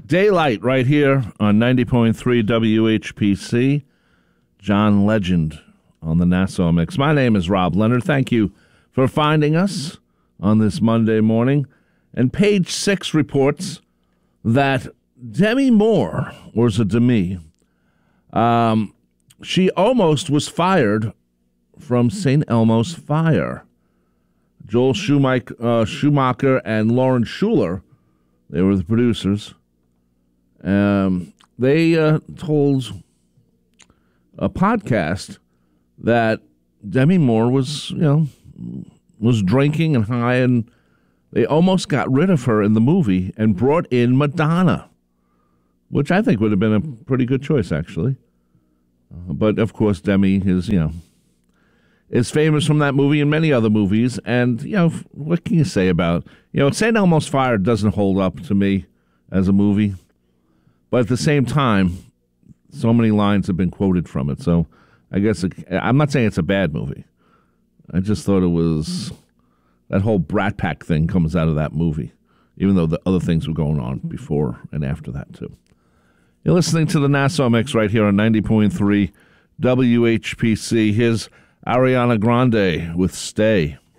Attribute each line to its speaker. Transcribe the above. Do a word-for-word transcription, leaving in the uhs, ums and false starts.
Speaker 1: Daylight right here on ninety point three W H P C. John Legend on the Nassau Mix. My name is Rob Leonard. Thank you for finding us on this Monday morning. And Page Six reports that Demi Moore, or is it Demi, um, she almost was fired from Saint Elmo's Fire. Joel Schumacher, uh, Schumacher and Lauren Schuler, they were the producers. Um, they uh, told a podcast that Demi Moore was, you know, was drinking and high, and they almost got rid of her in the movie and brought in Madonna, which I think would have been a pretty good choice, actually. Uh, but, of course, Demi is, you know, is famous from that movie and many other movies. And, you know, what can you say about, you know, Saint Elmo's Fire doesn't hold up to me as a movie. But at the same time, so many lines have been quoted from it. So I guess it, I'm not saying it's a bad movie. I just thought it was, that whole Brat Pack thing comes out of that movie, even though the other things were going on before and after that, too. You're listening to the Nassau Mix right here on ninety point three W H P C. Here's Ariana Grande with Stay.